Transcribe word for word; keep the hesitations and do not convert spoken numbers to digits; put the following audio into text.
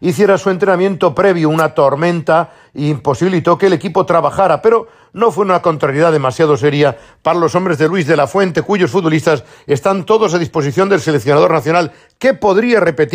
hiciera su entrenamiento previo. Una tormenta imposibilitó que el equipo trabajara, pero no fue una contrariedad demasiado seria para los hombres de Luis de la Fuente, cuyos futbolistas están todos a disposición del seleccionador nacional, que podría repetir